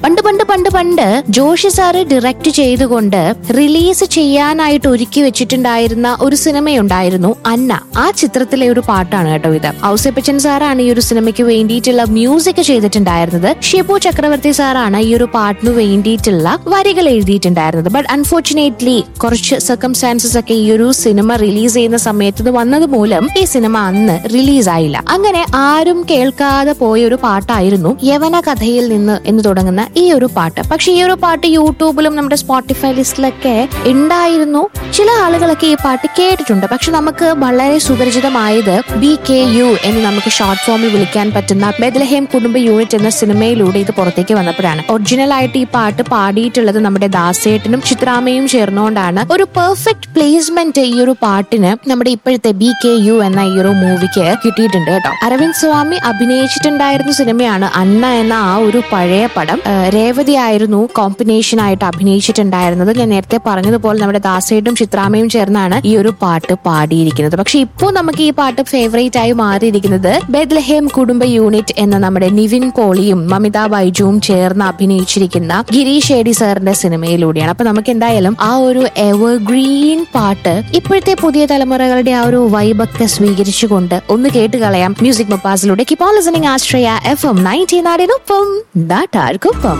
പണ്ട് പണ്ട് പണ്ട് പണ്ട് ജോഷി സാറ് ഡയറക്റ്റ് ചെയ്തുകൊണ്ട് റിലീസ് ചെയ്യാനായിട്ട് ഒരുക്കി വെച്ചിട്ടുണ്ടായിരുന്ന ഒരു സിനിമയുണ്ടായിരുന്നു അന്ന. ആ ചിത്രത്തിലെ ഒരു പാട്ടാണ് കേട്ടോ ഇത്. ഔസേപ്പച്ചൻ സാറാണ് ഈ ഒരു സിനിമയ്ക്ക് വേണ്ടിയിട്ടുള്ള മ്യൂസിക് ചെയ്തിട്ടുണ്ടായിരുന്നത്. ഷിബു ചക്രവർത്തി സാറാണ് ഈ ഒരു പാട്ടിന് വേണ്ടിയിട്ടുള്ള വരികൾ എഴുതിയിട്ടുണ്ടായിരുന്നത്. ബട്ട് അൺഫോർച്ചുനേറ്റ്ലി കുറച്ച് സർക്കംസ്റ്റാൻസസ് ഒക്കെ ഈ ഒരു സിനിമ റിലീസ് ചെയ്യുന്ന സമയത്ത് വന്നത് മൂലം ഈ സിനിമ അന്ന് റിലീസ് ആയില്ല. അങ്ങനെ ആരും കേൾക്കാതെ പോയ ഒരു പാട്ടായിരുന്നു യവന കഥയിൽ നിന്ന് എന്ന് തുടങ്ങുന്ന ഈ ഒരു പാട്ട്. പക്ഷെ ഈ ഒരു പാട്ട് യൂട്യൂബിലും നമ്മുടെ സ്പോട്ടിഫൈ ലിസ്റ്റിലൊക്കെ ഉണ്ടായിരുന്നു. ചില ആളുകളൊക്കെ ഈ പാട്ട് കേട്ടിട്ടുണ്ട്. പക്ഷെ നമുക്ക് വളരെ സുപരിചിതമായത് BKU എന്ന് നമുക്ക് ഷോർട്ട് ഫോമിൽ വിളിക്കാൻ പറ്റുന്ന ബെത്ലഹേം കുടുംബ യൂണിറ്റ് എന്ന സിനിമയിലൂടെ ഇത് പുറത്തേക്ക് വന്നപ്പോഴാണ്. ഒറിജിനൽ ആയിട്ട് ഈ പാട്ട് പാടിയിട്ടുള്ളത് നമ്മുടെ ദാസേട്ടനും ചിത്രാമ്മയും ചേർന്നുകൊണ്ടാണ്. ഒരു പെർഫെക്റ്റ് പ്ലേസ്മെന്റ് ഈ ഒരു പാട്ടിന് നമ്മുടെ ഇപ്പോഴത്തെ BKU എന്ന ഈ ഒരു മൂവിക്ക് കിട്ടിയിട്ടുണ്ട് കേട്ടോ. അരവിന്ദ് സ്വാമി അഭിനയിച്ചിട്ടുണ്ടായിരുന്ന സിനിമയാണ് അന്ന എന്ന ആ ഒരു പഴയ പടം. രേവതി ആയിരുന്നു കോമ്പിനേഷൻ ആയിട്ട് അഭിനയിച്ചിട്ടുണ്ടായിരുന്നത്. ഞാൻ നേരത്തെ പറഞ്ഞതുപോലെ നമ്മുടെ ദാസേട്ടും ചിത്രാമ്മയും ചേർന്നാണ് ഈ ഒരു പാട്ട് പാടിയിരിക്കുന്നത്. പക്ഷെ ഇപ്പോൾ നമുക്ക് ഈ പാട്ട് ഫേവറേറ്റ് ആയി മാറിയിരിക്കുന്നത് ബെത്ലഹേം കുടുംബ യൂണിറ്റ് എന്ന നമ്മുടെ നിവിൻ പോളിയും മമിത ബൈജുവും ചേർന്ന് അഭിനയിച്ചിരിക്കുന്ന ഗിരീഷ് ഏടി സാറിന്റെ സിനിമയിലൂടെയാണ്. അപ്പൊ നമുക്ക് എന്തായാലും ആ ഒരു എവർഗ്രീൻ പാട്ട് ഇപ്പോഴത്തെ പുതിയ തലമുറകളുടെ ആ ഒരു വൈബൊക്കെ സ്വീകരിച്ചുകൊണ്ട് ഒന്ന് കേട്ട് കളയാം music മപ്പാസിലൂടെ. Keep on listening Ashraya FM 90 നാടിനൊപ്പം നാട്ടാർക്കൊപ്പം.